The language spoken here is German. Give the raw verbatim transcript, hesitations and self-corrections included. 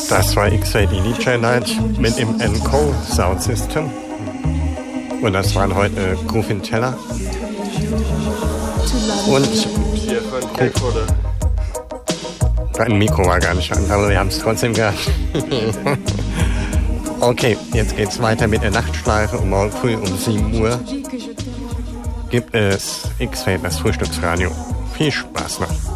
Das war X-Ray die D J Night mit dem Encore Sound System. Und das waren heute Groove in Teller. Und dein Mikro war gar nicht an, aber wir haben es trotzdem gehabt. Okay, jetzt geht's weiter mit der Nachtschleife. Und morgen früh um sieben Uhr gibt es X-Ray, das Frühstücksradio. Viel Spaß noch.